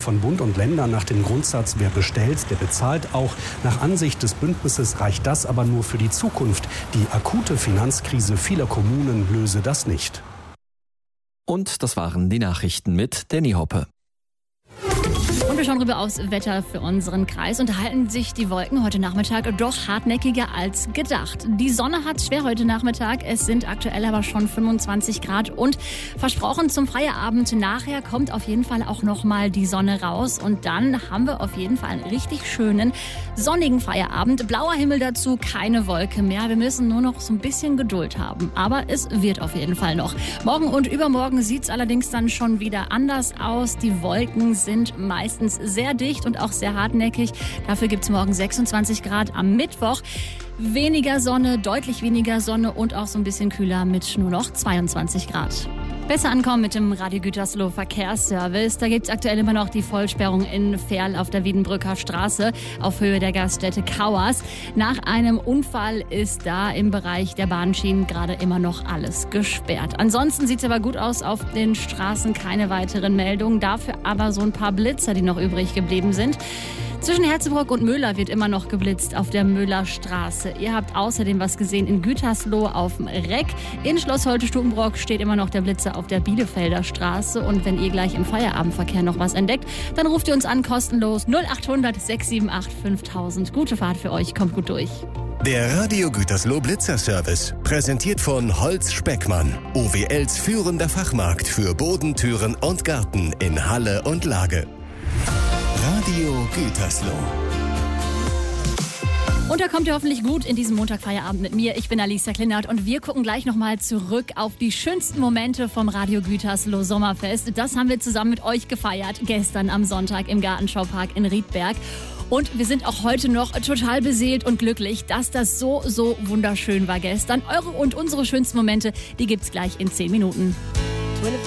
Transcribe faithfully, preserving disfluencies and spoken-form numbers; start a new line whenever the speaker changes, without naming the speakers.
von Bund und Ländern nach dem Grundsatz, wer bestellt, der bezahlt auch. Nach Ansicht des Bündnisses reicht das aber nur für die Zukunft. Die akute Finanzkrise vieler Kommunen löse das nicht.
Und das waren die Nachrichten mit Danny Hoppe.
Und wir schauen rüber aufs Wetter für unseren Kreis. Unterhalten sich die Wolken heute Nachmittag doch hartnäckiger als gedacht. Die Sonne hat schwer heute Nachmittag. Es sind aktuell aber schon fünfundzwanzig Grad. Und versprochen zum Feierabend nachher kommt auf jeden Fall auch noch mal die Sonne raus. Und dann haben wir auf jeden Fall einen richtig schönen, sonnigen Feierabend. Blauer Himmel dazu, keine Wolke mehr. Wir müssen nur noch so ein bisschen Geduld haben. Aber es wird auf jeden Fall noch. Morgen und übermorgen sieht es allerdings dann schon wieder anders aus. Die Wolken sind meistens sehr dicht und auch sehr hartnäckig. Dafür gibt es morgen sechsundzwanzig Grad am Mittwoch. Weniger Sonne, deutlich weniger Sonne und auch so ein bisschen kühler mit nur noch zweiundzwanzig Grad. Besser ankommen mit dem Radio Gütersloh Verkehrsservice. Da gibt es aktuell immer noch die Vollsperrung in Verl auf der Wiedenbrücker Straße auf Höhe der Gaststätte Kauers. Nach einem Unfall ist da im Bereich der Bahnschienen gerade immer noch alles gesperrt. Ansonsten sieht es aber gut aus auf den Straßen, keine weiteren Meldungen. Dafür aber so ein paar Blitzer, die noch übrig geblieben sind. Zwischen Herzebrock und Möhler wird immer noch geblitzt auf der Möhlerstraße. Ihr habt außerdem was gesehen in Gütersloh auf dem Reck. In Schloss Holte-Stubenbrock steht immer noch der Blitzer auf der Bielefelder Straße. Und wenn ihr gleich im Feierabendverkehr noch was entdeckt, dann ruft ihr uns an kostenlos null acht hundert sechs sieben acht fünftausend. Gute Fahrt für euch, kommt gut durch.
Der Radio Gütersloh Blitzerservice, präsentiert von Holz Speckmann, O W Ls führender Fachmarkt für Boden, Türen und Garten in Halle und Lage. Radio Gütersloh.
Und da kommt ihr hoffentlich gut in diesen Montagfeierabend mit mir. Ich bin Alicia Klinert und wir gucken gleich nochmal zurück auf die schönsten Momente vom Radio Gütersloh Sommerfest. Das haben wir zusammen mit euch gefeiert, gestern am Sonntag im Gartenschaupark in Riedberg. Und wir sind auch heute noch total beseelt und glücklich, dass das so, so wunderschön war gestern. Eure und unsere schönsten Momente, die gibt's gleich in zehn Minuten.